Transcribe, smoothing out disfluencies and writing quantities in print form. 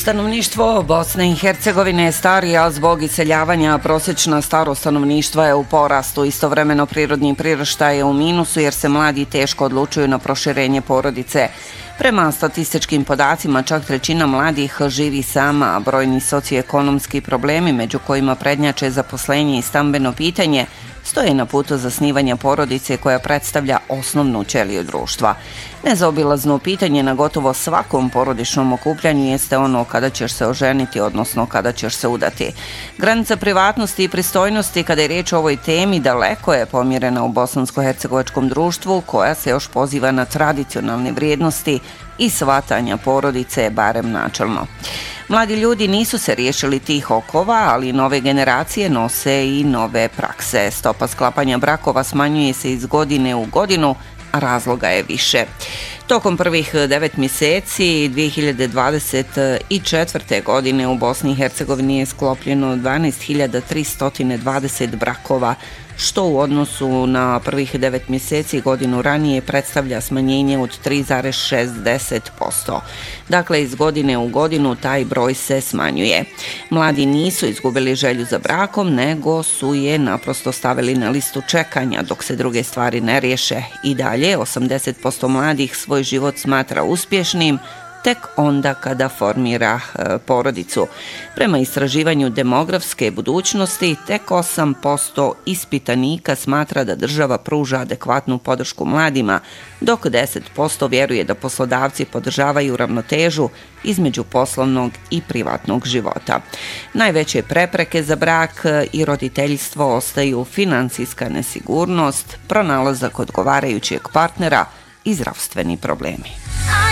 Stanovništvo Bosne i Hercegovine je starije, a zbog iseljavanja prosječna starost stanovništva je u porastu. Istovremeno prirodni priraštaj je u minusu jer se mladi teško odlučuju na proširenje porodice. Prema statističkim podacima, čak trećina mladih živi sama, a brojni socioekonomski problemi, među kojima prednjače zaposlenje i stambeno pitanje, stoje na putu zasnivanja porodice koja predstavlja osnovnu ćeliju društva. Nezaobilazno pitanje na gotovo svakom porodičnom okupljanju jeste ono kada ćeš se oženiti, odnosno kada ćeš se udati. Granica privatnosti i pristojnosti kada je riječ o ovoj temi daleko je pomjerena u bosansko-hercegovačkom društvu, koja se još poziva na tradicionalne vrijednosti i shvatanja porodice, barem načelno. Mladi ljudi nisu se riješili tih okova, ali nove generacije nose i nove prakse. Stopa sklapanja brakova smanjuje se iz godine u godinu, a razloga je više. Tokom prvih 9 mjeseci 2024. godine u Bosni i Hercegovini je sklopljeno 12.320 brakova, što u odnosu na prvih 9 mjeseci godinu ranije predstavlja smanjenje od 3,60%. Dakle, iz godine u godinu taj broj se smanjuje. Mladi nisu izgubili želju za brakom, nego su je naprosto stavili na listu čekanja dok se druge stvari ne riješe. I dalje, 80% mladih svoj život smatra uspješnim, tek onda kada formira porodicu. Prema istraživanju demografske budućnosti, tek 8% ispitanika smatra da država pruža adekvatnu podršku mladima, dok 10% vjeruje da poslodavci podržavaju ravnotežu između poslovnog i privatnog života. Najveće prepreke za brak i roditeljstvo ostaju financijska nesigurnost, pronalazak odgovarajućeg partnera i zdravstveni problemi.